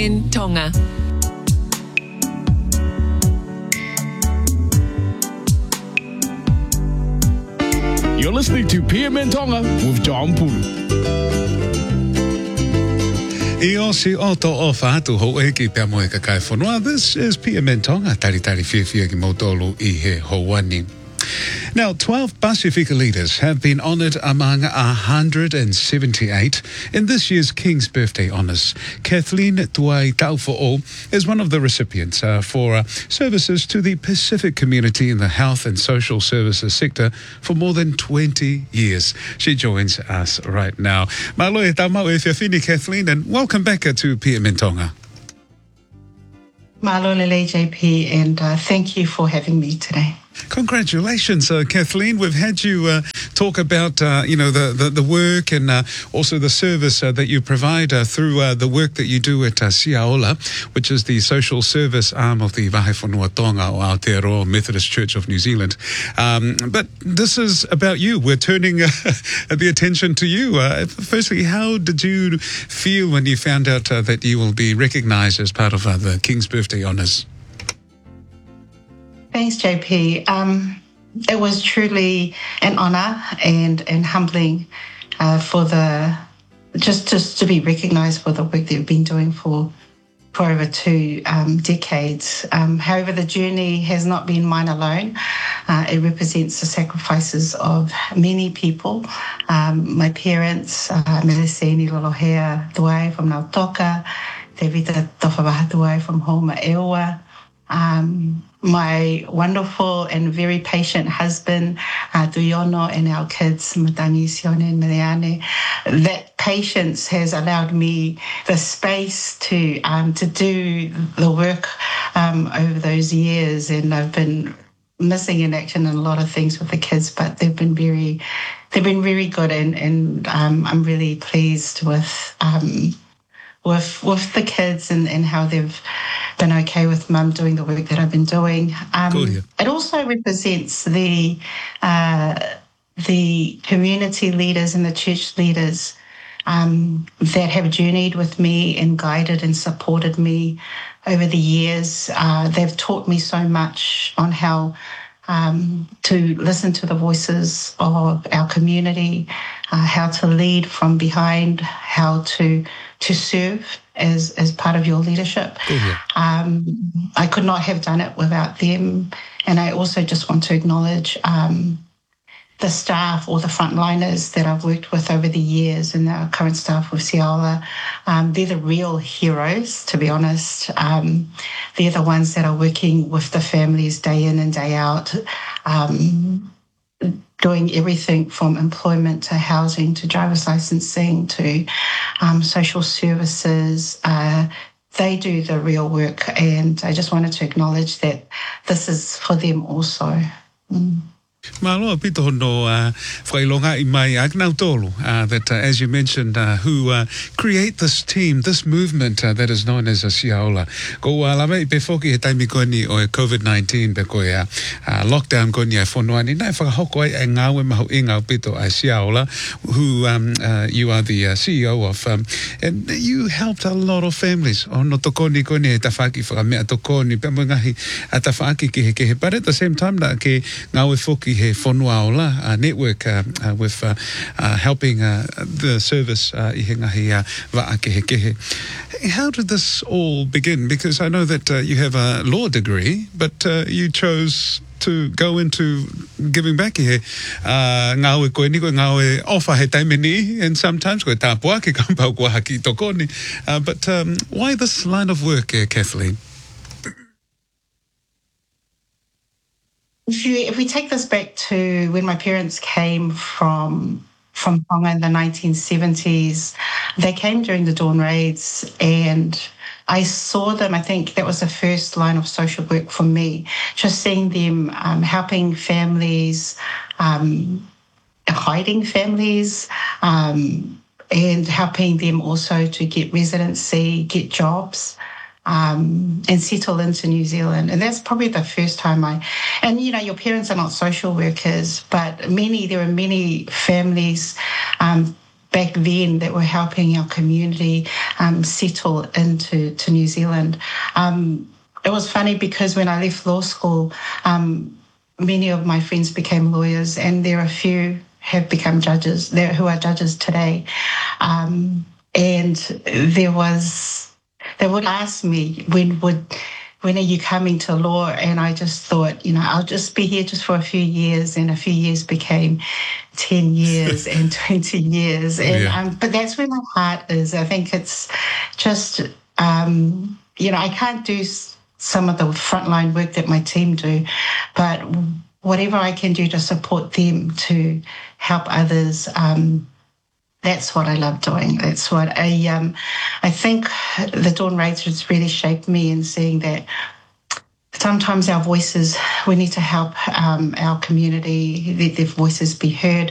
PMN Tonga. You're listening to PMN Tonga with John Pulu. This is PMN Tonga, Taritari Whiawhia ki Mautolu I he Hawani. Now, 12 Pasifika leaders have been honoured among 178 in this year's King's Birthday Honours. Kathleen Tuai Taufo'o is one of the recipients for services to the Pacific community in the health and social services sector for more than 20 years. She joins us right now. Maloe tamau e whiawhini, Kathleen, and welcome back to PMN Tonga. Malo lele JP, and thank you for having me today. Congratulations, Kathleen. We've had you talk about, the work and also the service that you provide through the work that you do at Siaola, which is the social service arm of the Wahe Whanua Tonga o Aotearoa Methodist Church of New Zealand. But this is about you. We're turning the attention to you. Firstly, how did you feel when you found out that you will be recognised as part of the King's Birthday Honours? Thanks, JP. It was truly an honour and humbling for just to be recognised for the work that you've been doing for over 2 decades. However, the journey has not been mine alone. It represents the sacrifices of many people. My parents, Meliseni Lolohea Tuai from Nautoka, Tevita Tofawahatuai from Homa Ewa, my wonderful and very patient husband, Tuyono, and our kids, Matangi, Sione, and Meleane. That patience has allowed me the space to do the work over those years, and I've been missing in action in a lot of things with the kids, but they've been very good, and I'm really pleased with the kids and how they've been okay with Mum doing the work that I've been doing. Cool, yeah. It also represents the community leaders and the church leaders that have journeyed with me and guided and supported me over the years. They've taught me so much on how to listen to the voices of our community, how to lead from behind, how to serve as part of your leadership. Yeah. I could not have done it without them. And I also just want to acknowledge the staff or the frontliners that I've worked with over the years, and our current staff with Siaola. They're the real heroes, to be honest. They're the ones that are working with the families day in and day out, doing everything from employment to housing to driver's licensing to social services. They do the real work, and I just wanted to acknowledge that this is for them also. Malo pito hono whailonga I mai agnau tolu that as you mentioned who create this team, this movement that is known as a Siaola. Ko lawe pe foki he taimi koni o COVID-19 pe ko lockdown koni ai whonuani nai whakahoko ai ngāwe mahu I ngau pito ai Siaola, who you are the CEO of, and you helped a lot of families. Ono tokoni koni he tawhaki whakamea tokoni pe ngahi a tawhaki ki he but at the same time na ke ngāwe foki he whonuaola network with helping the service I he ngahi waakehekehe. How did this all begin? Because I know that you have a law degree, but you chose to go into giving back here. Ngawe koe ni koe ngawe ofa he taimeni, and sometimes koe tāpua ke kampau kua haki tokoni. But why this line of work, Kathleen? If we take this back to when my parents came from Tonga in the 1970s, they came during the Dawn Raids, and I saw them. I think that was the first line of social work for me, just seeing them helping families, hiding families, and helping them also to get residency, get jobs. And settle into New Zealand. And that's probably the first time your parents are not social workers, but there are many families back then that were helping our community settle into New Zealand. It was funny because when I left law school, many of my friends became lawyers, and there are a few have become judges who are judges today. And they would ask me, when are you coming to law? And I just thought, I'll just be here just for a few years, and a few years became 10 years and 20 years. And but that's where my heart is. I think it's just, I can't do some of the frontline work that my team do, but whatever I can do to support them to help others, that's what I love doing. That's what I think the Dawn Raids has really shaped me in seeing that sometimes our voices, we need to help our community, let their voices be heard.